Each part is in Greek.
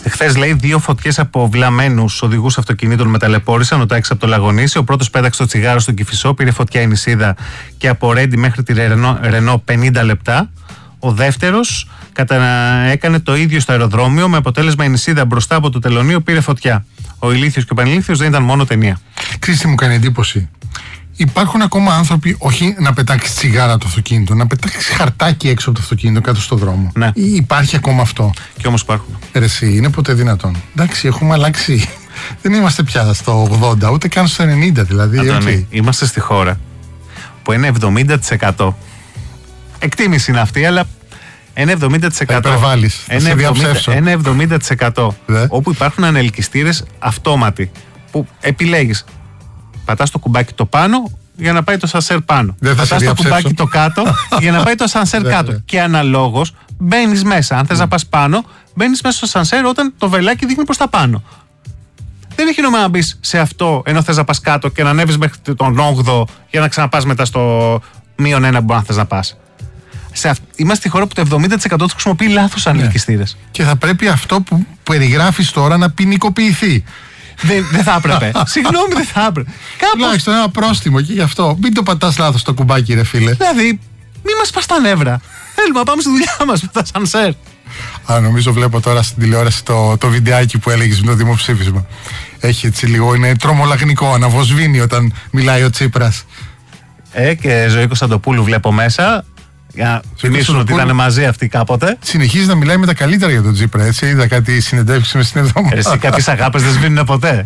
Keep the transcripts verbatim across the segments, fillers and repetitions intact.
Χθες, λέει, δύο φωτιές από βλαμμένους οδηγούς αυτοκινήτων μεταλλεπόρησαν ο τάξη από το Λαγονήσι. Ο πρώτος πέταξε το τσιγάρο στον Κηφισό, πήρε φωτιά η νησίδα και από Ρέντι μέχρι τη Ρενό πενήντα λεπτά. Ο δεύτερος κατα... έκανε το ίδιο στο αεροδρόμιο, με αποτέλεσμα η νησίδα μπροστά από το τελωνείο πήρε φωτιά. Ο ηλίθιος και ο πανηλίθιος δεν ήταν μόνο ταινία. Ξέρεις τι μου κάνει εντύπωση? Υπάρχουν ακόμα άνθρωποι, όχι να πετάξει τσιγάρα το αυτοκίνητο, να πετάξει χαρτάκι έξω από το αυτοκίνητο κάτω στο δρόμο. Ναι. Υπάρχει ακόμα αυτό? Και όμως υπάρχουν. Ρε εσύ, είναι ποτέ δυνατόν? Εντάξει, έχουμε αλλάξει. Δεν είμαστε πια στο ογδόντα, ούτε καν στο ενενήντα δηλαδή. Αντώνη, okay. Είμαστε στη χώρα που είναι εβδομήντα τοις εκατό. Εκτίμηση είναι αυτή, αλλά είναι εβδομήντα τοις εκατό. Υπερβάλλεις, είναι εβδομήντα τοις εκατό Δε. Όπου υπάρχουν ανελκυστήρες αυτόματοι που επιλέγεις. Πατάς το κουμπάκι το πάνω για να πάει το σανσέρ πάνω. Πατάς το κουμπάκι το κάτω για να πάει το σανσέρ κάτω. Και αναλόγως μπαίνεις μέσα. Αν θες mm. να πας πάνω, μπαίνεις μέσα στο σανσέρ όταν το βελάκι δείχνει προς τα πάνω. Δεν έχει νόημα να μπεις σε αυτό ενώ θες να πας κάτω και να ανέβεις μέχρι τον όγδοο για να ξαναπάς μετά στο μείον ένα που αν θες να πας. Σε αυ... Είμαστε στη χώρα που το εβδομήντα τοις εκατό τους χρησιμοποιεί λάθος ανελκυστήρες. Ναι. Και θα πρέπει αυτό που περιγράφεις τώρα να ποινικοποιηθεί. Δεν, δεν θα έπρεπε. Συγγνώμη, δεν θα έπρεπε. Τουλάχιστον ένα πρόστιμο και γι' αυτό. Μην το πατάς λάθος το κουμπάκι, ρε φίλε. Δηλαδή, μην μας πας τα νεύρα. Θέλουμε να πάμε στη δουλειά μας με τα σανσέρ. Α, νομίζω βλέπω τώρα στην τηλεόραση το, το βιντεάκι που έλεγες με το δημοψήφισμα. Έχει έτσι λίγο, είναι τρομολαγνικό, αναβοσβήνει όταν μιλάει ο Τσίπρας. Ε, και Ζωή Κωνσταντοπούλου βλέπω μέσα. Για να θυμίσουν ότι ήταν μαζί αυτοί κάποτε. Συνεχίζει να μιλάει με τα καλύτερα για τον Τσίπρα, έτσι. Είδα κάτι συνεντεύξεις μες στην εβδομάδα. Εσύ κάποιες αγάπες δεν σβήνουν ποτέ.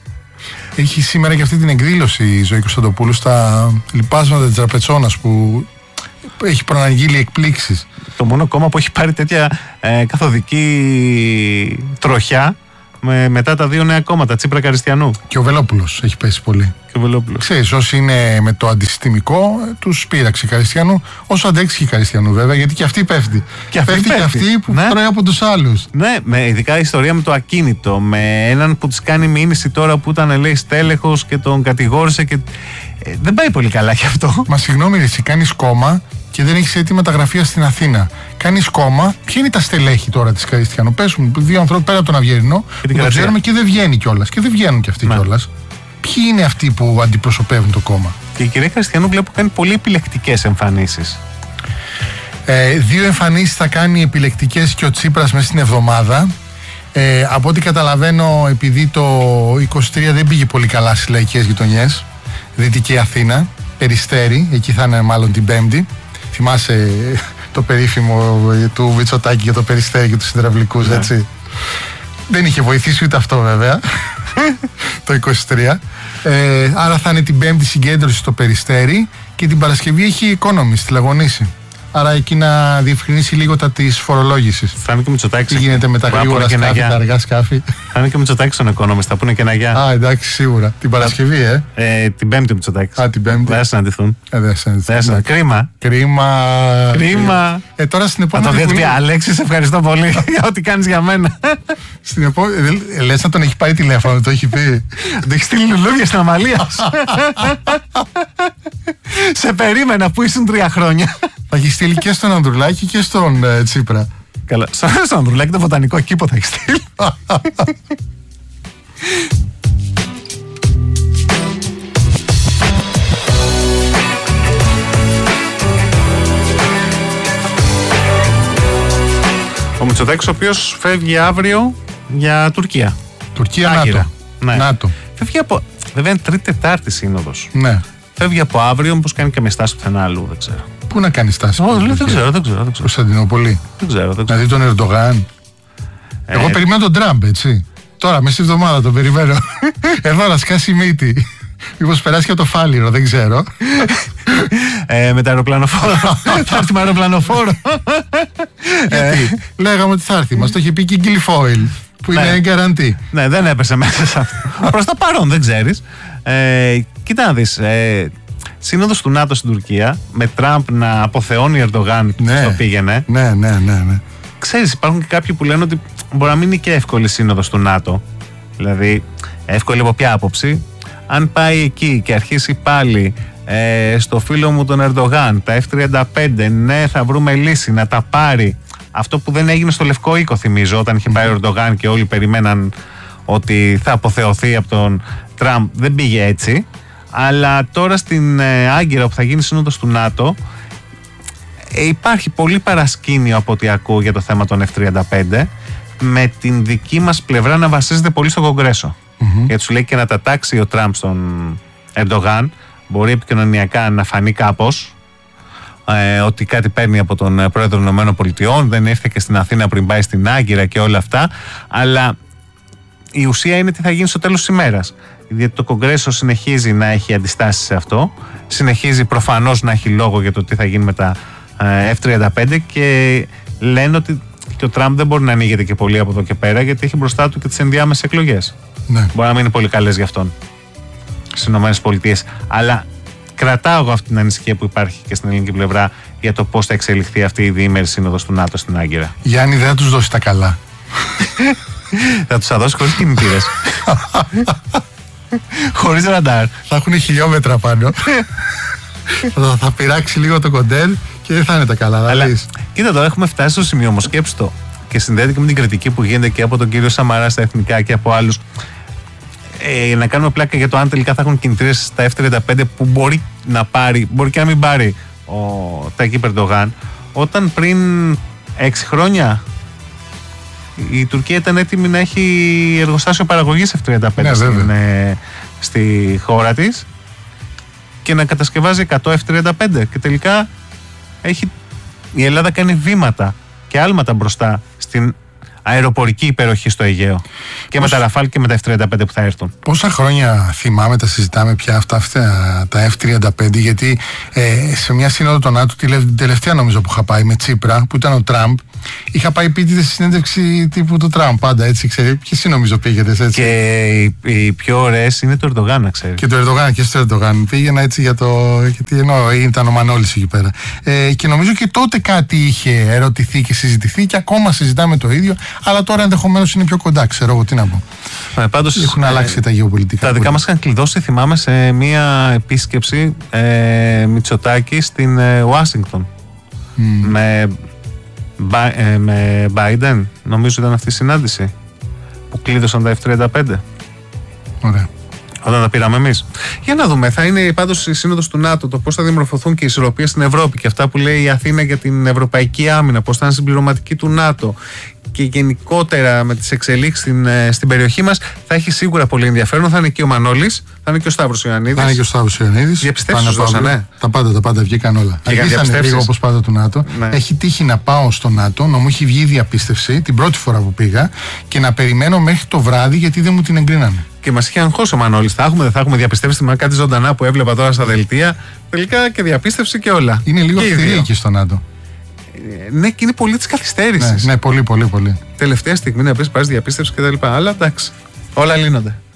Έχει σήμερα και αυτή την εκδήλωση η Ζωή Κωνσταντοπούλου στα λοιπάσματα της Τραπετσόνας που έχει προαναγγείλει εκπλήξεις. Το μόνο κόμμα που έχει πάρει τέτοια ε, καθοδική τροχιά με, μετά τα δύο νέα κόμματα, Τσίπρα Καριστιανού. Και ο Βελόπουλος έχει πέσει πολύ. Και ο Βελόπουλος. Ξέρεις, όσοι είναι με το αντισυστημικό, τους πείραξε Καριστιανού. Όσο αντέξει και Καριστιανού, βέβαια, γιατί και αυτή πέφτει. Και αυτή πέφτει, πέφτει και αυτή που ναι. τρώει από τους άλλους. Ναι, με ειδικά η ιστορία με το ακίνητο. Με έναν που της κάνει μήνυση τώρα που ήταν, λέει, στέλεχος και τον κατηγόρησε. Και... Ε, δεν πάει πολύ καλά γι' αυτό. Μα συγγνώμη, εσύ κάνεις κόμμα και δεν έχεις έτοιμα τα γραφεία στην Αθήνα. Κάνεις κόμμα, ποια είναι τα στελέχη τώρα της Καριστιανού? Πες μου, δύο ανθρώποι πέρα από τον Αυγερινό που το ξέρουμε και δεν βγαίνει κιόλας. Και δεν βγαίνουν κι αυτοί ναι. κιόλας. Ποιοι είναι αυτοί που αντιπροσωπεύουν το κόμμα? Και η κυρία Καριστιανού βλέπω κάνει πολύ επιλεκτικές εμφανίσεις. Ε, δύο εμφανίσεις θα κάνει επιλεκτικές και ο Τσίπρας μέσα στην εβδομάδα. Ε, από ό,τι καταλαβαίνω, επειδή το είκοσι τρία δεν πήγε πολύ καλά στις λαϊκές γειτονιές, Δυτική Αθήνα, Περιστέρι, εκεί θα είναι μάλλον την Πέμπτη. Θυμάσαι το περίφημο του Μητσοτάκη για το Περιστέρι και τους υδραυλικούς, ναι. έτσι. Δεν είχε βοηθήσει ούτε αυτό βέβαια, το είκοσι τρία. Ε, άρα θα είναι την Πέμπτη συγκέντρωση στο Περιστέρι και την Παρασκευή έχει Economist στη Λαγονήσι. Άρα εκεί να διευκρινίσει λίγο τα της φορολόγησης. Θα είναι και Μητσοτάκης. Τι γίνεται με τα γρήγορα σκάφη, τα αργά σκάφη. Θα είναι και Μητσοτάκης στον Economist, θα πούνε και ένα γεια. Α, εντάξει, σίγουρα. Την Παρασκευή, ε. ε την Πέμπτη Μητσοτάκης. Α, την Πέμπτη. Δεν θα συναντηθούν. Ε, δεν θα συναντηθούν. Κρίμα. Κρίμα. Κρίμα. Ε, τώρα στην επόμενη. Θα το δείτε, Αλέξη, σε ευχαριστώ πολύ για ό,τι κάνεις για μένα. Στην επόμενη. Ε, λες να τον έχει πάρει τηλέφωνο, το έχει πει. Το έχει στείλει λουλούδια στην Αμαλία. Σε περίμενα που ήσουν τρία χρόνια. Θα έχει στείλει και στον Ανδρουλάκη και στον ε, Τσίπρα. Καλά. Στον Ανδρουλάκη το βοτανικό κήπο θα έχει στείλει. Ο Μητσοτάκης ο οποίος φεύγει αύριο για Τουρκία. Τουρκία, ΝΑΤΟ. Ναι. ΝΑΤΟ. Φεύγει από. Βέβαια είναι τρίτη-τετάρτη σύνοδος. Ναι. Φεύγει από αύριο, μήπως κάνει και με στάση πουθενά αλλού, δεν ξέρω. Πού να κάνει στάση? Oh, δεν, δεν ξέρω, δεν ξέρω. Δεν ξέρω. Κωνσταντινούπολη. Δεν ξέρω, δεν ξέρω. Να δει τον Ερντογάν. Ε... Εγώ περιμένω τον Τραμπ, έτσι. Τώρα, μέσα στη εβδομάδα τον περιμένω. Εδώ να σκάσει μύτη. Μήπως περάσει και από το Φάληρο, δεν ξέρω. ε, με τα αεροπλανοφόρο. Θα έρθει με αεροπλανοφόρο. Γιατί λέγαμε ότι θα έρθει. Μας το είχε πει και η Γκυλιφόιλ, που είναι εγκαραντή. Ναι, δεν έπεσε μέσα σε αυτό. Προς το παρόν, δεν ξέρεις. Ε, κοίτα να δεις. Ε, Σύνοδος του ΝΑΤΟ στην Τουρκία, με Τραμπ να αποθεώνει Ερντογάν που ναι, το πήγαινε. Ναι, ναι, ναι, ναι. Ξέρεις, υπάρχουν και κάποιοι που λένε ότι μπορεί να μην είναι και εύκολη σύνοδος του ΝΑΤΟ. Δηλαδή, εύκολη από ποια άποψη? Αν πάει εκεί και αρχίσει πάλι ε, στο φίλο μου τον Ερντογάν, τα εφ τριάντα πέντε, ναι, θα βρούμε λύση να τα πάρει. Αυτό που δεν έγινε στο Λευκό Οίκο, θυμίζω, όταν είχε πάει ο Ερντογάν και όλοι περιμέναν ότι θα αποθεωθεί από τον Τραμπ. Δεν πήγε έτσι. Αλλά τώρα στην ε, Άγκυρα που θα γίνει σύνοδος του ΝΑΤΟ, ε, υπάρχει πολύ παρασκήνιο από ό,τι ακούω για το θέμα των εφ τριάντα πέντε, με την δική μας πλευρά να βασίζεται πολύ στο Κογκρέσο. Mm-hmm. Γιατί σου λέει και να τα τάξει ο Τραμπ στον Ερντογάν, μπορεί επικοινωνιακά να φανεί κάπως ε, ότι κάτι παίρνει από τον πρόεδρο των ΗΠΑ, δεν ήρθε και στην Αθήνα πριν πάει στην Άγκυρα και όλα αυτά, αλλά η ουσία είναι τι θα γίνει στο τέλος της ημέρας. Γιατί το Κογκρέσο συνεχίζει να έχει αντιστάσεις σε αυτό, συνεχίζει προφανώς να έχει λόγο για το τι θα γίνει με τα εφ τριάντα πέντε και λένε ότι και ο Τραμπ δεν μπορεί να ανοίγεται και πολύ από εδώ και πέρα, γιατί έχει μπροστά του και τις ενδιάμεσες εκλογές. Ναι. Μπορεί να μην είναι πολύ καλές για αυτόν στις ΗΠΑ. Αλλά κρατάω εγώ αυτή την ανησυχία που υπάρχει και στην ελληνική πλευρά για το πώς θα εξελιχθεί αυτή η διήμερη σύνοδος του ΝΑΤΟ στην Άγκυρα. Γιάννη, δεν θα τους δώσει τα καλά. Θα τους θα δώσει χωρίς κινητήρες. Χωρίς ραντάρ. Θα έχουν χιλιόμετρα πάνω. θα, θα πειράξει λίγο το κοντέρ και δεν θα είναι τα καλά. Αλλά, κοίτα, τώρα έχουμε φτάσει στο σημείο όμως, σκέψου το, και συνδέεται και με την κριτική που γίνεται και από τον κύριο Σαμαρά στα εθνικά και από άλλους, ε, να κάνουμε πλάκα για το αν τελικά θα έχουν κινητήρες στα εφ τριάντα πέντε που μπορεί να πάρει, μπορεί και να μην πάρει ο Ταγίπ Ερντογάν, όταν πριν έξι χρόνια η Τουρκία ήταν έτοιμη να έχει εργοστάσιο παραγωγής εφ τριάντα πέντε ναι, στην, ε, στη χώρα της και να κατασκευάζει εκατό εφ τριάντα πέντε και τελικά έχει, η Ελλάδα κάνει βήματα και άλματα μπροστά στην αεροπορική υπεροχή στο Αιγαίο και Πώς... με τα Ραφάλ και με τα εφ τριάντα πέντε που θα έρθουν. Πόσα χρόνια θυμάμαι, τα συζητάμε πια αυτά, αυτά τα εφ τριάντα πέντε, γιατί ε, σε μια σύνοδο των ΝΑΤΟ, την τελευταία νομίζω που είχα πάει με Τσίπρα, που ήταν ο Τραμπ, είχα πάει πίτιδες στη συνέντευξη τύπου του Τραμπ πάντα, έτσι, ξέρει. Και εσύ νομίζω πήγαινε έτσι. Και οι, οι πιο ωραίες είναι το Ερντογάν, να ξέρει. Και το Ερντογάν και στο Ερντογάν. Πήγαινα έτσι για το. Γιατί ενώ ήταν ο Μανώλης εκεί πέρα. Ε, και νομίζω και τότε κάτι είχε ερωτηθεί και συζητηθεί και ακόμα συζητάμε το ίδιο. Αλλά τώρα ενδεχομένως είναι πιο κοντά, ξέρω εγώ τι να πω. Ε, πάντως, έχουν ε, αλλάξει τα γεωπολιτικά. Τα δικά μας είχαν κλειδώσει, θυμάμαι, σε μία επίσκεψη ε, Μητσοτάκη στην ε, Ουάσιγκτον. Mm. Με, ε, με Biden, νομίζω ήταν αυτή η συνάντηση που κλείδωσαν τα εφ τριάντα πέντε. Ωραία. Όταν τα πήραμε εμείς. Για να δούμε, θα είναι πάντως η σύνοδος του ΝΑΤΟ, το πώς θα διαμορφωθούν και οι ισορροπίες στην Ευρώπη και αυτά που λέει η Αθήνα για την ευρωπαϊκή άμυνα, πώς θα είναι συμπληρωματική του ΝΑΤΟ και γενικότερα με τις εξελίξεις στην, στην περιοχή μας, θα έχει σίγουρα πολύ ενδιαφέρον. Θα είναι και ο Μανώλης, θα είναι και ο Σταύρος Ιωαννίδης. Θα είναι και ο Σταύρος Ιωαννίδης. Διαπιστεύσεις δώσανε. Τα πάντα, τα πάντα βγήκαν όλα. Αργήσανε λίγο όπως πάντα του ΝΑΤΟ. Ναι. Έχει τύχει να πάω στο ΝΑΤΟ, να μου έχει βγει η διαπίστευση την πρώτη φορά που πήγα και να περιμένω μέχρι το βράδυ γιατί δεν μου την εγκρίνανε. Και μας είχε αγχώσει ο Μανώλης. Θα έχουμε, δεν θα έχουμε διαπιστεύσει μα κάτι ζωντανά που έβλεπα τώρα στα δελτία. Τελικά και διαπίστευση και όλα. Είναι λίγο αυστηρή εκεί στο ΝΑΤΟ. Ναι, και είναι πολύ τη καθυστέρηση. Ναι, ναι, πολύ, πολύ, πολύ. Τελευταία στιγμή να πει πάρει διαπίστευση κτλ. Αλλά εντάξει, όλα λύνονται.